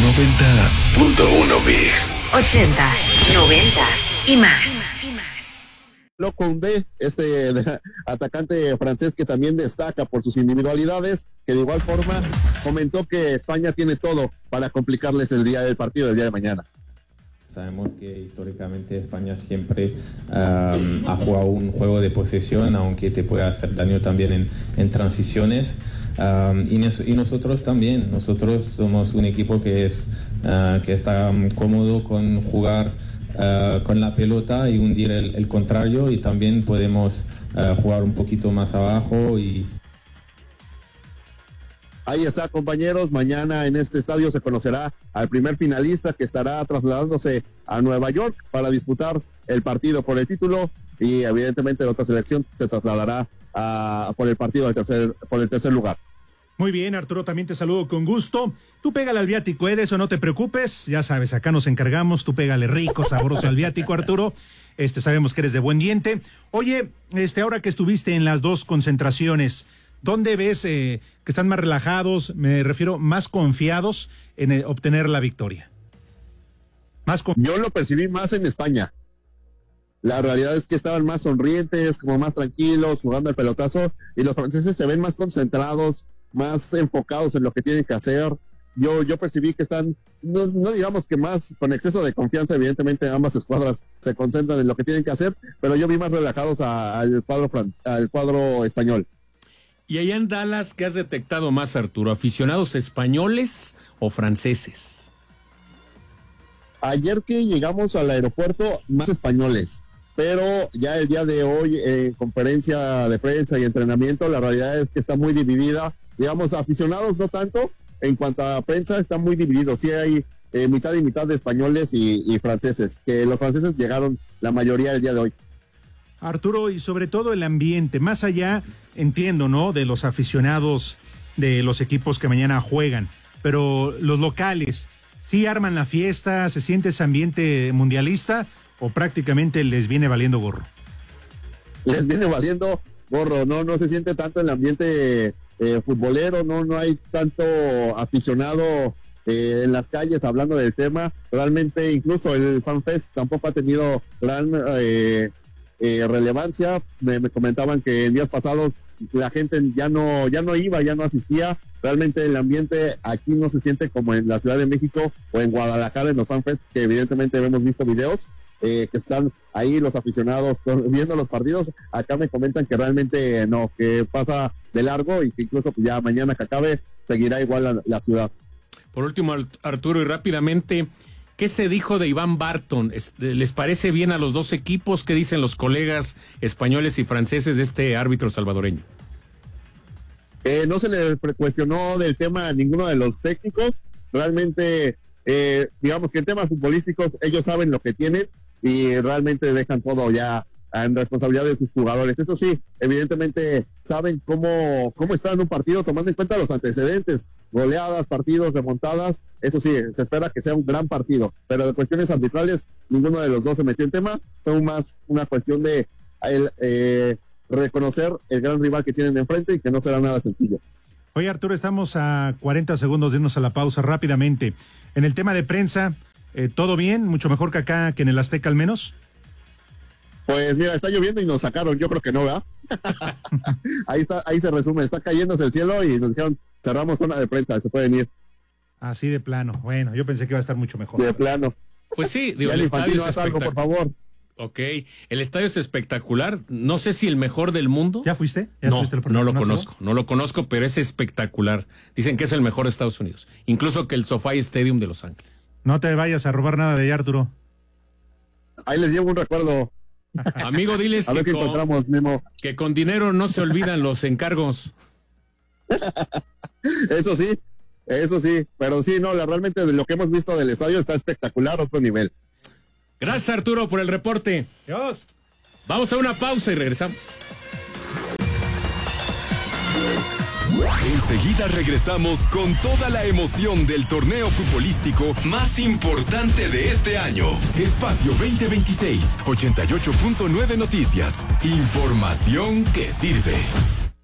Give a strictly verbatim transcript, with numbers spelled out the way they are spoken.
noventa punto uno Mix. Ochentas, noventas y más. Lo Koundé, este de, atacante francés que también destaca por sus individualidades, que de igual forma comentó que España tiene todo para complicarles el día del partido del día de mañana. Sabemos que históricamente España siempre um, ha jugado un juego de posesión, aunque te puede hacer daño también en, en transiciones. Um, y, nos, y nosotros también, nosotros somos un equipo que, es, uh, que está um, cómodo con jugar uh, con la pelota y hundir el, el contrario, y también podemos uh, jugar un poquito más abajo. Y ahí está, compañeros, mañana en este estadio se conocerá al primer finalista que estará trasladándose a Nueva York para disputar el partido por el título, y evidentemente la otra selección se trasladará a, por el partido del tercer, por el tercer lugar. Muy bien, Arturo, también te saludo con gusto. Tú pégale al viático, ¿eh? De eso no te preocupes. Ya sabes, acá nos encargamos. Tú pégale rico, sabroso al viático, Arturo. Este, sabemos que eres de buen diente. Oye, este, ahora que estuviste en las dos concentraciones, ¿dónde ves eh, que están más relajados? Me refiero, más confiados en eh, obtener la victoria. Más con... Yo lo percibí más en España. La realidad es que estaban más sonrientes, como más tranquilos, jugando el pelotazo, y los franceses se ven más concentrados, más enfocados en lo que tienen que hacer. Yo yo percibí que están, no, no digamos que más, con exceso de confianza. Evidentemente ambas escuadras se concentran en lo que tienen que hacer, pero yo vi más relajados a, al cuadro al cuadro español. Y allá en Dallas, ¿qué has detectado más, Arturo? ¿Aficionados españoles o franceses? Ayer que llegamos al aeropuerto, más españoles, pero ya el día de hoy, en eh, conferencia de prensa y entrenamiento, la realidad es que está muy dividida. Digamos, aficionados no tanto, en cuanto a prensa está muy dividido. Sí hay eh, mitad y mitad de españoles y, y franceses, que los franceses llegaron la mayoría el día de hoy. Arturo, y sobre todo el ambiente, más allá, entiendo, ¿no?, de los aficionados de los equipos que mañana juegan, pero los locales, ¿sí arman la fiesta? ¿Se siente ese ambiente mundialista o prácticamente les viene valiendo gorro? Les viene valiendo gorro, no, no se siente tanto el ambiente eh, futbolero, no, no hay tanto aficionado eh, en las calles hablando del tema. Realmente incluso el FanFest tampoco ha tenido gran eh, eh, relevancia. Me, me comentaban que en días pasados la gente ya no, ya no iba, ya no asistía. Realmente el ambiente aquí no se siente como en la Ciudad de México o en Guadalajara en los FanFest, que evidentemente hemos visto videos eh, que están ahí los aficionados viendo los partidos. Acá me comentan que realmente no, que pasa de largo y que incluso pues, ya mañana que acabe seguirá igual la, la ciudad. Por último, Arturo, y rápidamente, ¿qué se dijo de Iván Barton? ¿Les parece bien a los dos equipos? ¿Qué dicen los colegas españoles y franceses de este árbitro salvadoreño? Eh, no se le cuestionó del tema a ninguno de los técnicos. Realmente, eh, digamos que en temas futbolísticos ellos saben lo que tienen y realmente dejan todo ya en responsabilidad de sus jugadores. Eso sí, evidentemente saben cómo, cómo esperan un partido tomando en cuenta los antecedentes, goleadas, partidos, remontadas. Eso sí, se espera que sea un gran partido, pero de cuestiones arbitrales ninguno de los dos se metió en tema. Fue más una cuestión de el, eh, reconocer el gran rival que tienen enfrente y que no será nada sencillo. Oye, Arturo, estamos a cuarenta segundos de irnos a la pausa rápidamente. En el tema de prensa, eh, ¿todo bien? ¿Mucho mejor que acá, que en el Azteca al menos? Pues mira, está lloviendo y nos sacaron, yo creo que no, ¿verdad? Ahí está, ahí se resume, está cayéndose el cielo y nos dijeron, cerramos zona de prensa, se pueden ir. Así de plano, bueno, yo pensé que iba a estar mucho mejor. De plano. Pues sí, digo, ya el infantil haz algo, por favor. Ok, el estadio es espectacular, no sé si el mejor del mundo. ¿Ya fuiste? ¿Ya no, fuiste el no lo conozco, no lo conozco, pero es espectacular. Dicen que es el mejor de Estados Unidos, incluso que el SoFi Stadium de Los Ángeles. No te vayas a robar nada de allá, Arturo. Ahí les llevo un recuerdo. Amigo, diles a ver que, qué con, encontramos, Memo. que con dinero no se olvidan los encargos. Eso sí, eso sí, pero sí, no, la, realmente de lo que hemos visto del estadio está espectacular, otro nivel. Gracias, Arturo, por el reporte. Dios. Vamos a una pausa y regresamos. Enseguida regresamos con toda la emoción del torneo futbolístico más importante de este año. Espacio veinte veintiséis, ochenta y ocho punto nueve Noticias. Información que sirve.